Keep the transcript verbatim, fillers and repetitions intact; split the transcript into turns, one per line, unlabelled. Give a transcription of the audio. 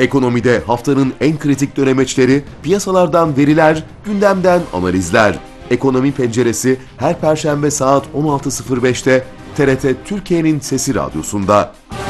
Ekonomide haftanın en kritik dönemeçleri, piyasalardan veriler, gündemden analizler. Ekonomi Penceresi her Perşembe saat on altı sıfır beşte T R T Türkiye'nin Sesi Radyosu'nda.